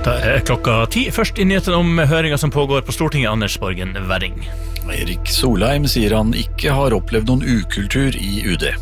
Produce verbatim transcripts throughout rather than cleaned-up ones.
Da er klokka ti. Først i nyheten om høringen som pågår på Stortinget, Anders Borgen Werring. Erik Solheim sier han ikke har opplevd noen ukultur i U D.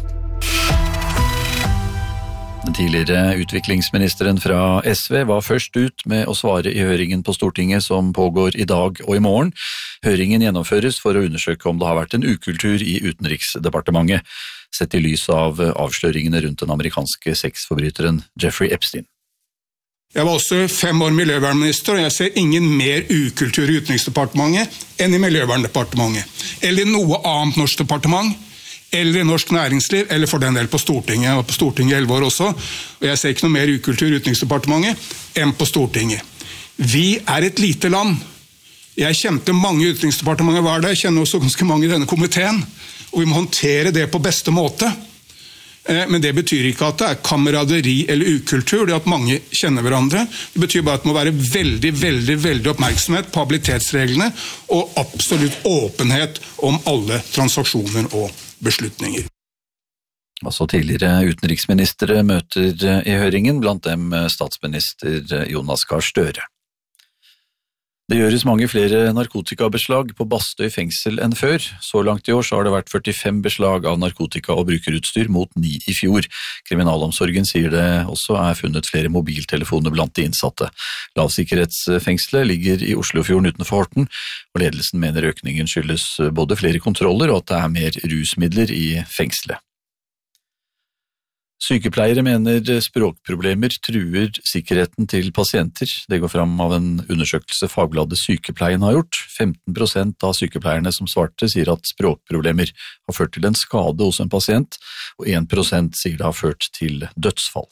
Den tidligere utviklingsministeren fra S V var først ut med å svare i høringen på Stortinget som pågår i dag og i morgen. Høringen gjennomføres for å undersøke om det har vært en ukultur i Utenriksdepartementet, sett i lys av avsløringene rundt den amerikanske sexforbryteren Jeffrey Epstein. Jeg var også fem år miljøvernminister, og jeg ser ingen mer ukultur i Utenriksdepartementet enn i Miljøverndepartementet, eller i noe annet norsk departement, eller i norsk næringsliv, eller for den del på Stortinget. Jeg var på Stortinget i elleve år også, og jeg ser ikke noe mer ukultur i Utenriksdepartementet enn på Stortinget. Vi er et lite land. Jeg kjente mange i Utenriksdepartementet var der, jeg kjenner også ganske mange i denne komiteen, og vi må håndtere det på beste måte. Men det betyr ikke at det er kameraderi eller ukultur, det at mange kjenner hverandre. Det betyr bare at det må være veldig, veldig, veldig oppmerksomhet på habilitetsreglene og absolutt åpenhet om alle transaksjoner og beslutninger. Altså tidligere utenriksministere møter i høringen, blant dem statsminister Jonas Gahr Støre. Det gjøres mange flere narkotikabeslag på Bastøy fengsel enn før. Så langt i år så har det vært førtifem beslag av narkotika og brukerutstyr mot ni i fjor. Kriminalomsorgen sier det også er funnet flere mobiltelefoner blant de innsatte. Lavsikkerhetsfengselet ligger i Oslofjorden utenfor Horten, og ledelsen mener økningen skyldes både flere kontroller og at det er mer rusmidler i fengselet. Sykepleiere mener språkproblemer truer sikkerheten til pasienter. Det går fram av en undersøkelse Fagbladet Sykepleien har gjort. femten prosent av sykepleierne som svarte sier at språkproblemer har ført til en skade hos en pasient, og en prosent sier det har ført til dødsfall.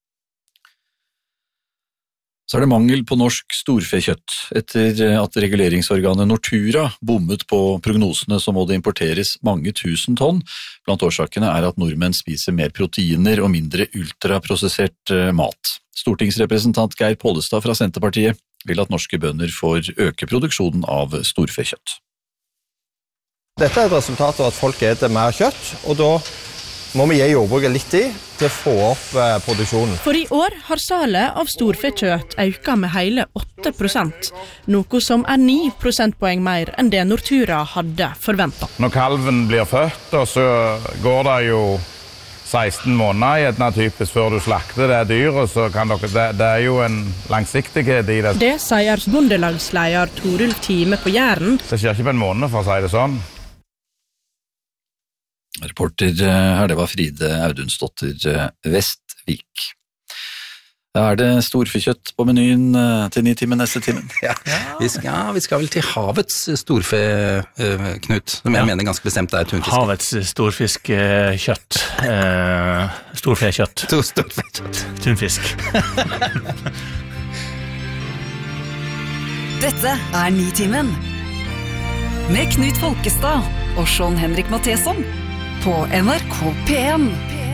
Så er det mangel på norsk storfekjøtt. Etter at reguleringsorganet Nortura bommet på prognosene, så må det importeres mange tusen tonn. Blant årsakene er at nordmenn spiser mer proteiner og mindre ultraprosessert mat. Stortingsrepresentant Geir Pollestad fra Senterpartiet vil at norske bønder får øke produksjonen av storfekjøtt. Dette er et resultat av at folk eter mer kjøtt, og da må vi gi jordbruket litt tid til å få opp eh, produksjonen. For i år har salet av storfekjøtt økt med hele åtte prosent, noe som er ni prosentpoeng mer enn det Nortura hadde forventet. Når kalven blir født, og så går det jo seksten måneder gjerne typisk før du slakter det dyret, så kan dere, det, det er jo en langsiktighet i det. Det sier bondelagsleder Torulf Time på Jæren. Det skjer ikke på en måned, for å si det sånn. Reporter her, det var Fride Audunsdotter Vestvik. Da er det storfekjøtt på menyen til ni timen neste timen. Ja, vi skal, ja, vi skal vel til havets storfe, uh, Knut, som jeg ja. mener ganske bestemt er tunfisk. Havets storfiskkjøtt. Uh, storfekjøtt. Stor, storfekjøtt. Tunfisk. Dette er Nitimen. Med Knut Folkestad og Sean Henrik Matheson på N R K P en.